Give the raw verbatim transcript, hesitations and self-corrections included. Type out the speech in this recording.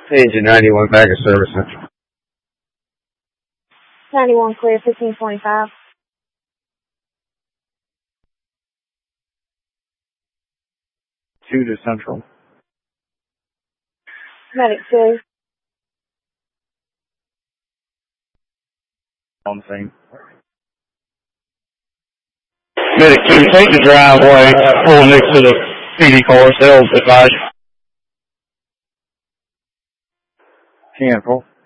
Engine ninety-one back of service central. ninety-one clear, fifteen twenty-five. Two to central. Medic two. On the scene. Medic two, take the driveway, pull next to the P D cars, they'll advise you. ten four.